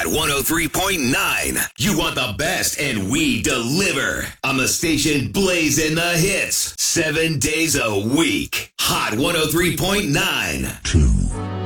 Hot 103.9. You want the best, and we deliver. On the station blazing the hits 7 days a week. Hot 103.9. 2.